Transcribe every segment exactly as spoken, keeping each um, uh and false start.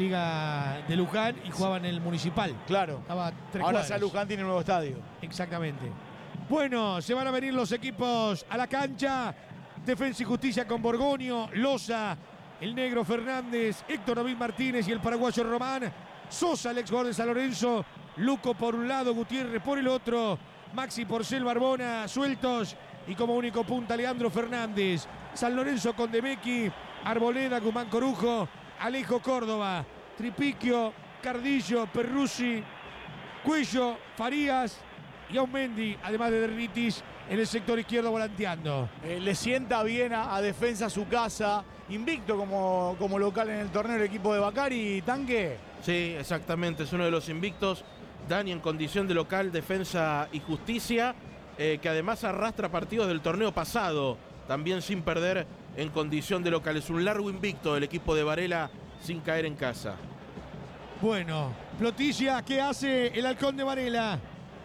Liga de Luján y jugaba en el Municipal. Claro. Estaba tres Ahora cuadras. San Luján tiene un nuevo estadio. Exactamente. Bueno, se van a venir los equipos a la cancha. Defensa y Justicia con Borgoño, Loza, el negro Fernández, Héctor David Martínez y el paraguayo Román. Sosa, el ex jugador de San Lorenzo. Luco por un lado, Gutiérrez por el otro. Maxi Porcel, Barbona, sueltos. Y como único punta, Leandro Fernández. San Lorenzo con Demecchi, Arboleda, Guzmán Corujo, Alejo Córdoba, Tripiquio, Cardillo, Perruzzi, Cuello, Farías y Aumendi, además de Derritis en el sector izquierdo volanteando. Eh, le sienta bien a, a Defensa su casa, invicto como, como local en el torneo el equipo de Bacari, Tanque. Sí, exactamente, es uno de los invictos. Dani en condición de local, Defensa y Justicia, eh, que además arrastra partidos del torneo pasado, también sin perder en condición de local. Es un largo invicto el equipo de Varela sin caer en casa. Bueno, Plotilla, ¿qué hace el halcón de Varela?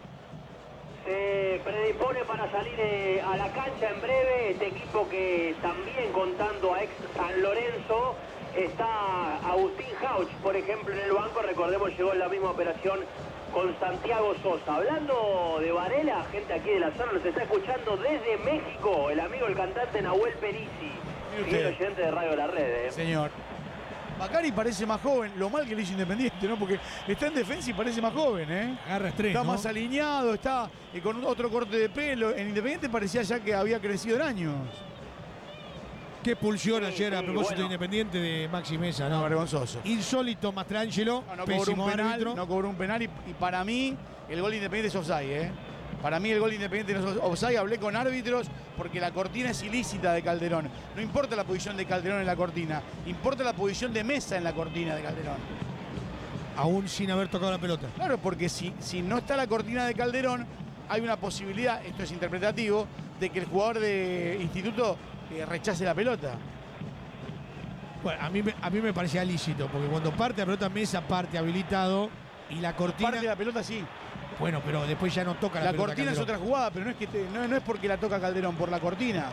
Se predispone para salir eh, a la cancha en breve. Este equipo que también, contando a ex San Lorenzo, está Agustín Jauch, por ejemplo, en el banco. Recordemos, llegó en la misma operación con Santiago Sosa. Hablando de Varela, gente aquí de la zona nos está escuchando desde México, el amigo, el cantante Nahuel Perici, fiel oyente de Radio La Red. ¿eh? Señor. Bacari parece más joven, lo mal que le hizo Independiente, ¿no? Porque está en defensa y parece más joven, ¿eh? Agarra estrés, Está ¿no? más alineado, está eh, con otro corte de pelo. En Independiente parecía ya que había crecido en años. Qué pulsión Sí, ayer a sí, propósito bueno. de Independiente de Maxi Mesa, ¿no? No, vergonzoso. Insólito Mastrangelo, No, no cobró pésimo un penal, árbitro. no cobró un penal y, y para mí el gol de Independiente es offside, ¿eh? Para mí el gol de Independiente no es offside. Hablé con árbitros porque la cortina es ilícita de Calderón. No importa la posición de Calderón en la cortina, importa la posición de Mesa en la cortina de Calderón. Aún sin haber tocado la pelota. Claro, porque si, si no está la cortina de Calderón, hay una posibilidad, esto es interpretativo, de que el jugador de Instituto eh, rechace la pelota. Bueno, a mí, me- a mí me parecía lícito, porque cuando parte la pelota Mesa, parte habilitado y la cortina. Parte de la pelota sí. Bueno, pero después ya no toca la, La pelota. cortina es Calderón. otra jugada, pero no es, que te- no, no es porque la toca Calderón, por la cortina.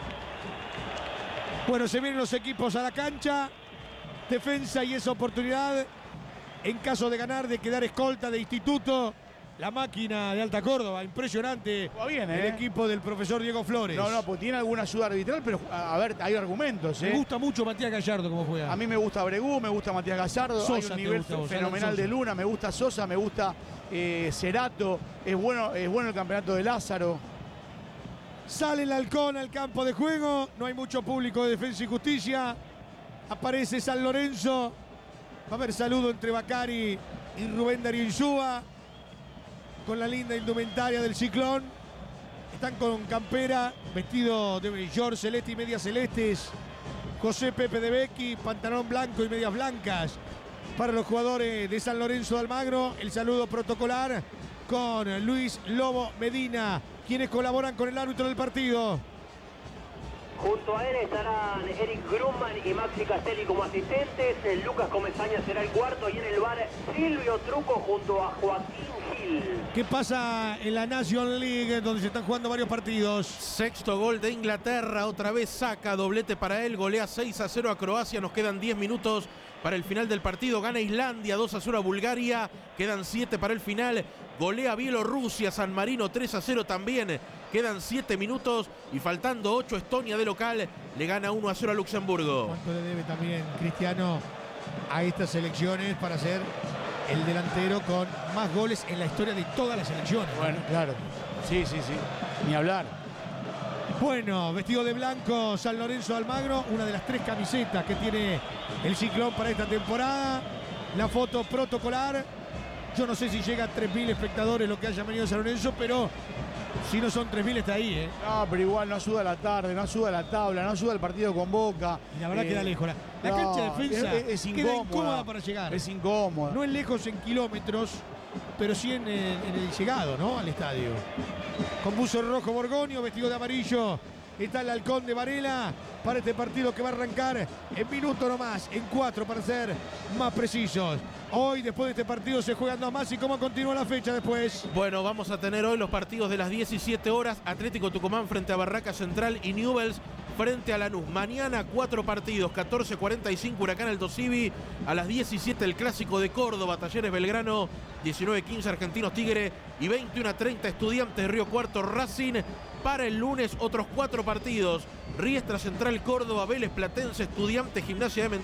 Bueno, se vienen los equipos a la cancha. Defensa y esa oportunidad, en caso de ganar, de quedar escolta de Instituto. La máquina de Alta Córdoba, impresionante. Va bien, El ¿eh? equipo del profesor Diego Flores. No, no, pues tiene alguna ayuda arbitral, pero a, a ver, hay argumentos, Me ¿eh? gusta mucho Matías Gallardo como juega. A mí me gusta Bregú, me gusta Matías Gallardo, Sosa hay te un nivel gusta a vos, fenomenal Alan de Sosa. Luna, me gusta Sosa, me gusta eh, Cerato, es bueno, es bueno el campeonato de Lázaro. Sale el halcón al campo de juego. No hay mucho público de Defensa y Justicia. Aparece San Lorenzo. Va a haber saludo entre Bacari y Rubén Darío Insúa, con la linda indumentaria del Ciclón. Están con campera, vestido de short celeste y medias celestes. José Pepe de Becchi, pantalón blanco y medias blancas. Para los jugadores de San Lorenzo de Almagro, el saludo protocolar con Luis Lobo Medina, quienes colaboran con el árbitro del partido. Junto a él estarán Eric Grumman y Maxi Castelli como asistentes. El Lucas Comesaña será el cuarto y en el bar Silvio Truco junto a Joaquín Gil. ¿Qué pasa en la National League, donde se están jugando varios partidos? Sexto gol de Inglaterra, otra vez saca, doblete para él, golea seis a cero a Croacia, nos quedan diez minutos para el final del partido, gana Islandia dos a cero a Bulgaria, quedan siete para el final, golea Bielorrusia, San Marino tres a cero también, quedan siete minutos y faltando ocho, Estonia de local le gana uno a cero a Luxemburgo. ¿Cuánto le debe también Cristiano a estas elecciones para ser el delantero con más goles en la historia de todas las elecciones? Bueno, claro. Sí, sí, sí. Ni hablar. Bueno, vestido de blanco San Lorenzo de Almagro, una de las tres camisetas que tiene el Ciclón para esta temporada. La foto protocolar. Yo no sé si llega a tres mil espectadores lo que haya venido San Lorenzo, pero si no son tres mil está ahí, ¿eh? No, pero igual no ayuda la tarde, no ayuda la tabla, no ayuda el partido con Boca. Y la verdad Eh, queda lejos. La, la no, cancha de defensa es, es queda incómoda. incómoda para llegar. Es incómoda. No es lejos en kilómetros, pero sí en el, en el llegado, ¿no? Al estadio. Con buzo rojo Borgoño, vestido de amarillo, está el halcón de Varela para este partido que va a arrancar en minuto nomás, en cuatro para ser más precisos. Hoy, después de este partido, se juegan dos más. ¿Y cómo continúa la fecha después? Bueno, vamos a tener hoy los partidos de las diecisiete horas, Atlético Tucumán frente a Barraca Central y Newell's frente a Lanús. Mañana cuatro partidos, catorce cuarenta y cinco Huracán Alto Civi, a las diecisiete el Clásico de Córdoba, Talleres Belgrano, diecinueve quince Argentinos Tigre y veintiuno treinta Estudiantes Río Cuarto Racing. Para el lunes otros cuatro partidos, Riestra Central Córdoba, Vélez Platense, Estudiantes Gimnasia de Mendoza.